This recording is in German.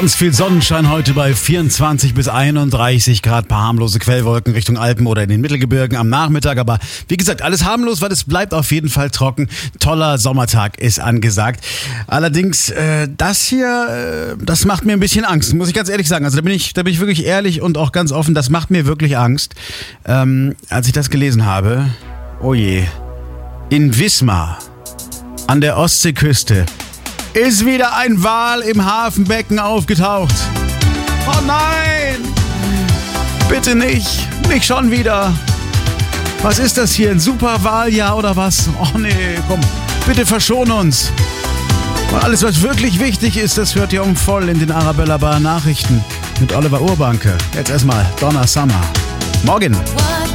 Ganz viel Sonnenschein heute bei 24 bis 31 Grad, paar harmlose Quellwolken Richtung Alpen oder in den Mittelgebirgen am Nachmittag. Aber wie gesagt, alles harmlos, weil es bleibt auf jeden Fall trocken. Toller Sommertag ist angesagt. Allerdings, das hier, das macht mir ein bisschen Angst, muss ich ganz ehrlich sagen. Also da bin ich wirklich ehrlich und auch ganz offen, das macht mir wirklich Angst. Als ich das gelesen habe, oh je, in Wismar an der Ostseeküste ist wieder ein Wal im Hafenbecken aufgetaucht. Oh nein! Bitte nicht! Nicht schon wieder! Was ist das hier? Ein Superwaljahr oder was? Oh nee, komm, bitte verschon uns! Und alles, was wirklich wichtig ist, das hört ihr voll in den Arabella Bar Nachrichten mit Oliver Urbanke. Jetzt erstmal Donna Summer. Morgen!